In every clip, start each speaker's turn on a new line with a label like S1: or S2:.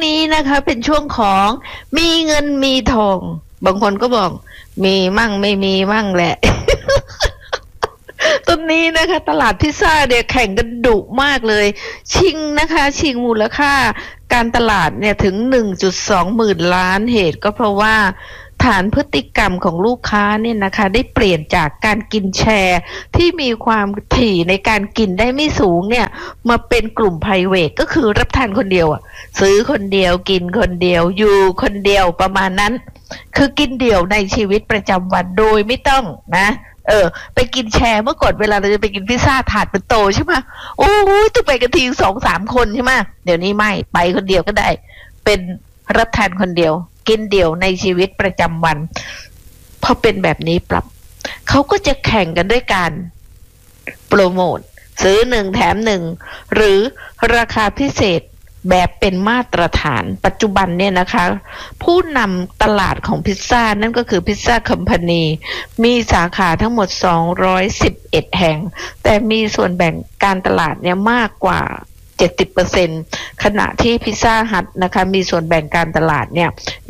S1: นี้นะคะเป็นช่วงของมีเงินมีทองบางคนก็บอกมีมั่งไม่มีมั่งแหละ ตอนนี้นะคะตลาดพิซซ่าเนี่ยแข่งกันดุมากเลยชิงนะคะชิงมูลค่าการตลาดเนี่ยถึง 1.2 หมื่นล้านเหตุก็เพราะว่าฐานพฤติกรรมของลูกค้าเนี่ยนะคะได้เปลี่ยนจากการกินแชร์ที่มีความถี่ในการกินได้ไม่สูงเนี่ยมาเป็นกลุ่ม private ก็คือรับทานคนเดียวซื้อคนเดียวกินคนเดียวอยู่คนเดียวประมาณนั้นคือกินเดี่ยวในชีวิตประจำวันโดยไม่ต้องนะไปกินแชร์เมื่อก่อนเวลาเราจะไปกินพิซซ่าถาดเป็นโตใช่ไหมโอ้ยต้องไปกันที2-3 คนใช่ไหมเดี๋ยวนี้ไม่ไปคนเดียวก็ได้เป็นรับทานคนเดียวกินเดี่ยวในชีวิตประจำวันพอเป็นแบบนี้ปรับเขาก็จะแข่งกันด้วยการโปรโมทซื้อ1 แถม 1หรือราคาพิเศษแบบเป็นมาตรฐานปัจจุบันเนี่ยนะคะผู้นำตลาดของพิซซ่านั่นก็คือพิซซ่าคัมพานีมีสาขาทั้งหมด211แห่งแต่มีส่วนแบ่งการตลาดเนี่ยมากกว่า70%ขณะที่พิซซ่าฮัทนะคะมีส่วนแบ่งการตลาดเนี่ย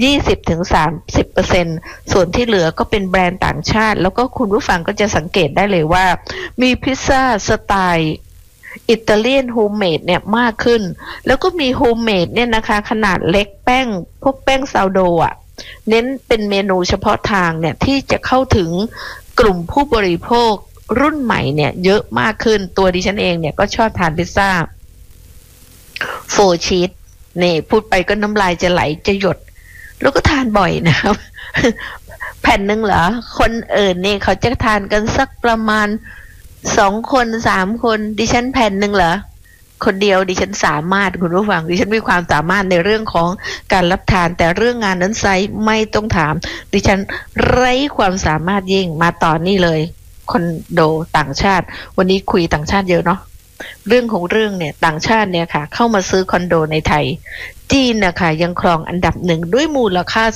S1: 20-30% ส่วนที่เหลือก็เป็นแบรนด์ต่างชาติแล้วก็คุณผู้ฟังก็จะสังเกตได้เลยว่ามีพิซซ่าสไตล์อิตาเลียนโฮมเมดเนี่ยมากขึ้นแล้วก็มีโฮมเมดเนี่ยนะคะขนาดเล็กแป้งพวกแป้งซาวโดเน้นเป็นเมนูเฉพาะทางเนี่ยที่จะเข้าถึงกลุ่มผู้บริโภครุ่นใหม่เนี่ยเยอะมากขึ้นตัวดิฉันเองเนี่ยก็ชอบทานพิซซ่าโฟร์ชีสนี่พูดไปก็น้ำลายจะไหลจะหยดแล้วก็ทานบ่อยนะครับ แผ่นหนึ่งเหรอคนอื่นนี่เขาจะทานกันสักประมาณ2 คน 3 คนดิฉันแผ่นหนึ่งเหรอคนเดียวดิฉันสามารถคุณผู้ฟังดิฉันมีความสามารถในเรื่องของการรับทานแต่เรื่องงานนั้นไซส์ไม่ต้องถามดิฉันไร้ความสามารถยิ่งมาต่อนี่เลยคอนโดต่างชาติวันนี้คุยต่างชาติเยอะเนาะเรื่องของเรื่องเนี่ยต่างชาติเนี่ยค่ะเข้ามาซื้อคอนโดในไทยจีนนะคะยังครองอันดับ1ด้วยมูลค่า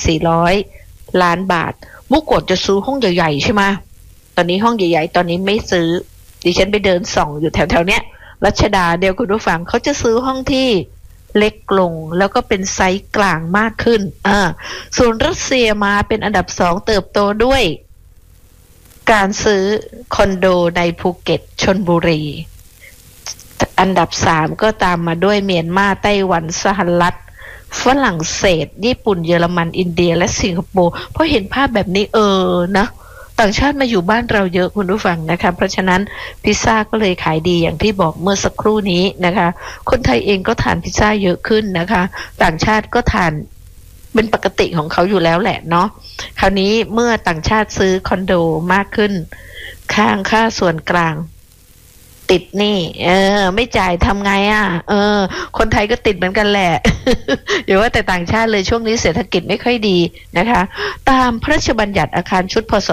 S1: 3,400 ล้านบาทเมื่อก่อนจะซื้อห้องใหญ่ๆใช่ไหมตอนนี้ห้องใหญ่ๆตอนนี้ไม่ซื้อดิฉันไปเดินส่องอยู่แถวๆเนี้ยรัชดาเดียวคุณผู้ฟังเขาจะซื้อห้องที่เล็กลงแล้วก็เป็นไซส์กลางมากขึ้นส่วนรัสเซียมาเป็นอันดับ2เติบโตด้วยการซื้อคอนโดในภูเก็ตชลบุรีอันดับ3ก็ตามมาด้วยเมียนมาไต้หวันสหรัฐฝรั่งเศสญี่ปุ่นเยอรมันอินเดียและสิงคโปร์พอเห็นภาพแบบนี้นะต่างชาติมาอยู่บ้านเราเยอะคุณผู้ฟังนะคะเพราะฉะนั้นพิซซ่าก็เลยขายดีอย่างที่บอกเมื่อสักครู่นี้นะคะคนไทยเองก็ทานพิซซ่าเยอะขึ้นนะคะต่างชาติก็ทานเป็นปกติของเขาอยู่แล้วแหละเนาะคราวนี้เมื่อต่างชาติซื้อคอนโดมากขึ้นค่าส่วนกลางติดหนี้ไม่จ่ายทำไงคนไทยก็ติดเหมือนกันแหละ เดี๋ยวว่าแต่ต่างชาติเลยช่วงนี้เศรษฐกิจไม่ค่อยดีนะคะตามพระราชบัญญัติอาคารชุดพศ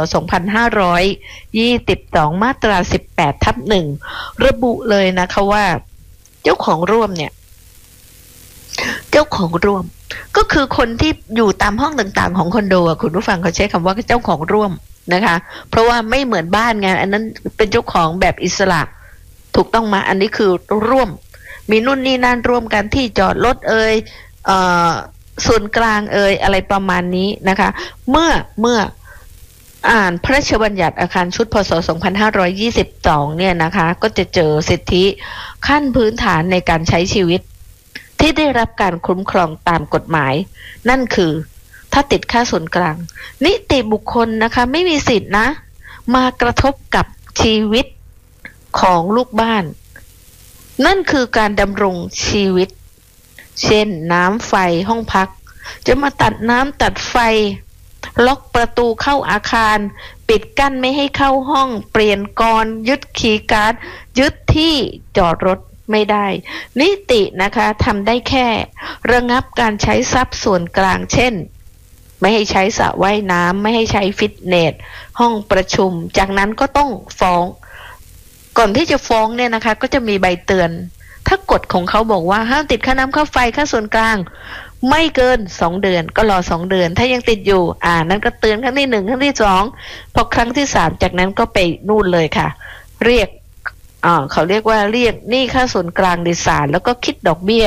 S1: 2522มาตรา18/1ระบุเลยนะคะว่าเจ้าของร่วมเนี่ยเจ้าของร่วมก็คือคนที่อยู่ตามห้องต่างๆของคอนโดคุณผู้ฟังเขาใช้คำว่าเจ้าของร่วมนะคะเพราะว่าไม่เหมือนบ้านไงอันนั้นเป็นเจ้าของแบบอิสระถูกต้องมาอันนี้คือร่วมมีนู่นนี่นั่นร่วมกันที่จอดรถส่วนกลางอะไรประมาณนี้นะคะเมื่ออ่านพระราชบัญญัติอาคารชุดพศ2522เนี่ยนะคะก็จะเจอสิทธิขั้นพื้นฐานในการใช้ชีวิตที่ได้รับการคุ้มครองตามกฎหมายนั่นคือถ้าติดค่าส่วนกลางนิติบุคคลนะคะไม่มีสิทธินะมากระทบกับชีวิตของลูกบ้านนั่นคือการดำรงชีวิตเช่นน้ำไฟห้องพักจะมาตัดน้ำตัดไฟล็อกประตูเข้าอาคารปิดกั้นไม่ให้เข้าห้องเปลี่ยนกรยึดคีย์การ์ดยึดที่จอดรถไม่ได้นิตินะคะทำได้แค่ระงับการใช้ทรัพย์ส่วนกลางเช่นไม่ให้ใช้สระว่ายน้ำไม่ให้ใช้ฟิตเนสห้องประชุมจากนั้นก็ต้องฟ้องก่อนที่จะฟ้องเนี่ยนะคะก็จะมีใบเตือนถ้ากฎของเขาบอกว่าห้ามติดค่าน้ำค่าไฟค่าส่วนกลางไม่เกิน2 เดือนก็รอ2 เดือนถ้ายังติดอยู่นั่นก็เตือนครั้งที่1ครั้งที่2พอครั้งที่3จากนั้นก็ไปนู่นเลยค่ะเรียกเขาเรียกว่าเรียกหนี้ค่าส่วนกลางในศาลแล้วก็คิดดอกเบี้ย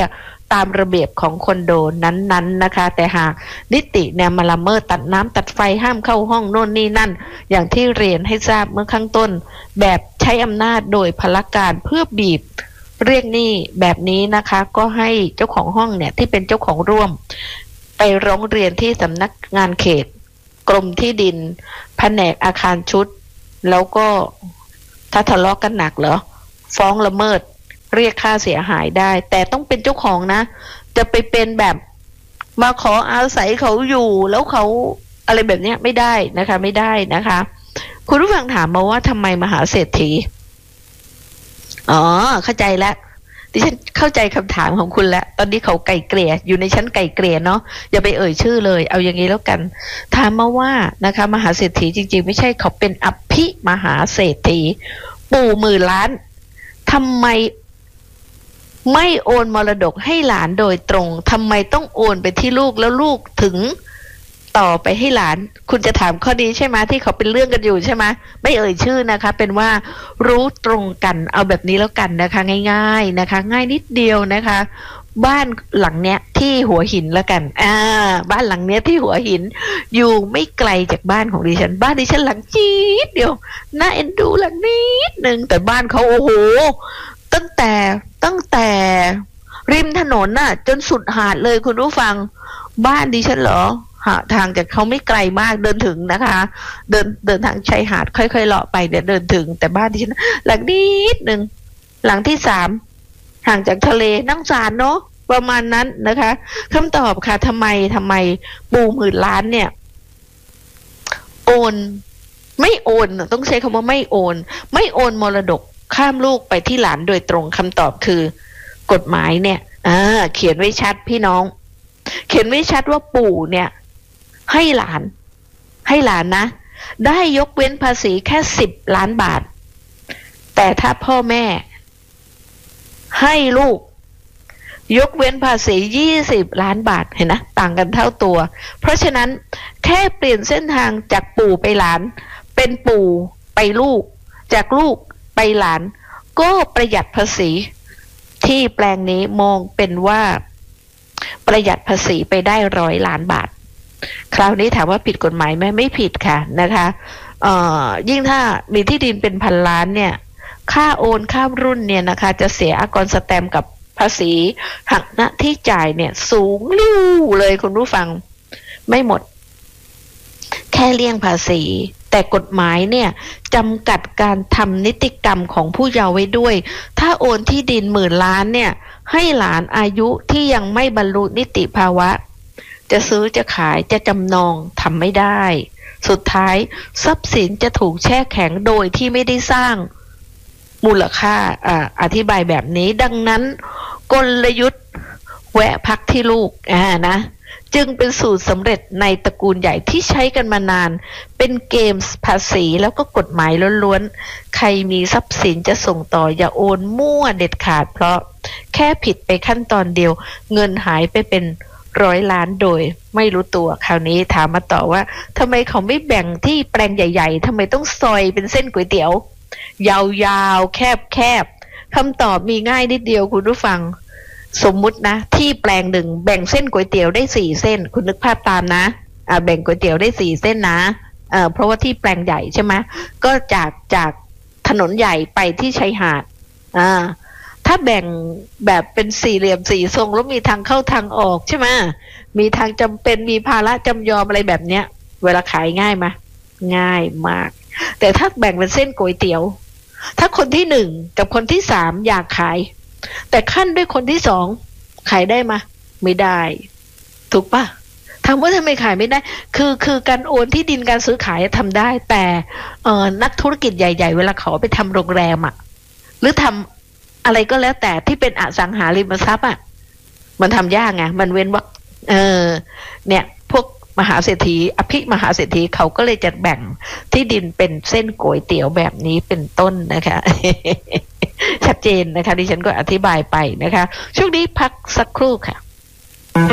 S1: ตามระเบียบของคอนโดนั้นๆนะคะแต่หากนิติเนี่ยมาละเมิดตัดน้ำตัดไฟห้ามเข้าห้องโน่นนี่นั่นอย่างที่เรียนให้ทราบเมื่อข้างต้นแบบใช้อำนาจโดยพลการเพื่อบีบเรียกหนี้แบบนี้นะคะก็ให้เจ้าของห้องเนี่ยที่เป็นเจ้าของร่วมไปร้องเรียนที่สำนักงานเขตกรมที่ดินแผนกอาคารชุดแล้วก็ถ้าทะเลาะกันหนักเหรอฟ้องละเมิดเรียกค่าเสียหายได้แต่ต้องเป็นเจ้าของนะจะไปเป็นแบบมาขออาศัยเขาอยู่แล้วเขาอะไรแบบนี้ไม่ได้นะคะไม่ได้นะคะคุณผู้ฟังถามมาว่าทำไมมหาเศรษฐีอ๋อเข้าใจแล้วดิฉันเข้าใจคำถามของคุณแล้วตอนนี้เขาไก่เกลี่ยอยู่ในชั้นไก่เกลี่ยเนาะอย่าไปเอ่ยชื่อเลยเอาอย่างนี้แล้วกันถามมาว่านะคะมหาเศรษฐีจริงๆไม่ใช่เขาเป็นอภิมหาเศรษฐีปู่หมื่นล้านทำไมไม่โอนมรดกให้หลานโดยตรงทำไมต้องโอนไปที่ลูกแล้วลูกถึงต่อไปให้หลานคุณจะถามข้อนี้ใช่ไหมที่เขาเป็นเรื่องกันอยู่ใช่ไหมไม่เอ่ยชื่อนะคะเป็นว่ารู้ตรงกันเอาแบบนี้แล้วกันนะคะง่ายๆนะคะง่ายนิดเดียวนะคะบ้านหลังเนี้ยที่หัวหินแล้วกันบ้านหลังเนี้ยที่หัวหินอยู่ไม่ไกลจากบ้านของดิฉันบ้านดิฉันหลังจี๊ดเดียวน่าเอ็นดูหลังนิดนึงแต่บ้านเขาโอ้โหตั้งแต่ริมถนนน่ะจนสุดหาดเลยคุณผู้ฟังบ้านดิฉันเหรอทางจากเขาไม่ไกลมากเดินถึงนะคะเดินทางชายหาดค่อยๆเลาะไปเดี๋ยวเดินถึงแต่บ้านดิฉันหลังนิดนึงหลังที่3ห่างจากทะเลนั่งสารเนาะประมาณนั้นนะคะคำตอบค่ะทำไมปู่หมื่นล้านเนี่ยโอนไม่โอนต้องใช้คำว่าไม่โอนมรดกข้ามลูกไปที่หลานโดยตรงคำตอบคือกฎหมายเนี่ยเขียนไว้ชัดพี่น้องเขียนไว้ชัดว่าปู่เนี่ยให้หลานนะได้ยกเว้นภาษีแค่10 ล้านบาทแต่ถ้าพ่อแม่ให้ลูกยกเว้นภาษี20 ล้านบาทเห็นนะต่างกันเท่าตัวเพราะฉะนั้นแค่เปลี่ยนเส้นทางจากปู่ไปหลานเป็นปู่ไปลูกจากลูกไปหลานก็ประหยัดภาษีที่แปลงนี้มองเป็นว่าประหยัดภาษีไปได้100 ล้านบาทคราวนี้ถามว่าผิดกฎหมายไหมไม่ผิดค่ะนะคะยิ่งถ้ามีที่ดินเป็นพันล้านเนี่ยค่าโอนข้ามรุ่นเนี่ยนะคะจะเสียอากรสแตมป์กับภาษีหักหน้าที่จ่ายเนี่ยสูงลิ่วเลยคุณผู้ฟังไม่หมดแค่เลี่ยงภาษีแต่กฎหมายเนี่ยจำกัดการทำนิติกรรมของผู้เยาว์ไว้ด้วยถ้าโอนที่ดิน10,000 ล้านเนี่ยให้หลานอายุที่ยังไม่บรรลุนิติภาวะจะซื้อจะขายจะจำนองทำไม่ได้สุดท้ายทรัพย์สินจะถูกแช่แข็งโดยที่ไม่ได้สร้างมูลค่าอธิบายแบบนี้ดังนั้นกลยุทธ์แวะพักที่ลูกนะจึงเป็นสูตรสำเร็จในตระกูลใหญ่ที่ใช้กันมานานเป็นเกมภาษีแล้วก็กฎหมายล้วนๆใครมีทรัพย์สินจะส่งต่ออย่าโอนมั่วเด็ดขาดเพราะแค่ผิดไปขั้นตอนเดียวเงินหายไปเป็น100 ล้านโดยไม่รู้ตัวคราวนี้ถามมาต่อว่าทำไมเขาไม่แบ่งที่แปลงใหญ่ๆทำไมต้องซอยเป็นเส้นก๋วยเตี๋ยวยาวๆแคบคำตอบมีง่ายนิดเดียวคุณผู้ฟังสมมุตินะที่แปลงหนึ่งแบ่งเส้นก๋วยเตี๋ยวได้4 เส้นคุณนึกภาพตามนะแบ่งก๋วยเตี๋ยวได้4 เส้นนะเพราะว่าที่แปลงใหญ่ใช่ไหมก็จากถนนใหญ่ไปที่ชายหาดถ้าแบ่งแบบเป็นสี่เหลี่ยมสี่ทรงแล้วมีทางเข้าทางออกใช่ไหมมีทางจำเป็นมีภาระจำยอมอะไรแบบเนี้ยเวลาขายง่ายไหมง่ายมากแต่ถ้าแบ่งเป็นเส้นก๋วยเตี๋ยวถ้าคนที่1กับคนที่3อยากขายแต่ขั้นด้วยคนที่2ขายได้ไหมไม่ได้ถูกปะถามว่าทำไมขายไม่ได้คือการโอนที่ดินการซื้อขายทำได้แต่นักธุรกิจใหญ่ๆเวลาเขาไปทำโรงแรมหรือทำอะไรก็แล้วแต่ที่เป็นอสังหาริมทรัพย์มันทำยากไงมันเว้นวรรคเนี่ยพวกมหาเศรษฐีอภิมหาเศรษฐีเขาก็เลยจะแบ่งที่ดินเป็นเส้นก๋วยเตี๋ยวแบบนี้เป็นต้นนะคะ ชัดเจนนะคะดิฉันก็อธิบายไปนะคะช่วงนี้พักสักครู่ค่ะ